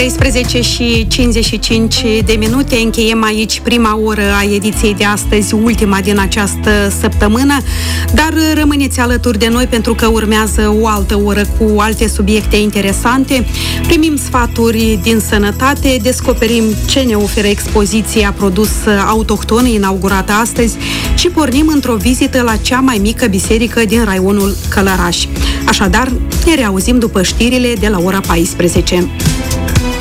13 și 55 de minute. Încheiem aici prima oră a ediției de astăzi, ultima din această săptămână, dar rămâneți alături de noi pentru că urmează o altă oră cu alte subiecte interesante. Primim sfaturi din sănătate, descoperim ce ne oferă expoziția produs autohton inaugurată astăzi și pornim într-o vizită la cea mai mică biserică din raionul Călăraș. Așadar, ne reauzim după știrile de la ora 14.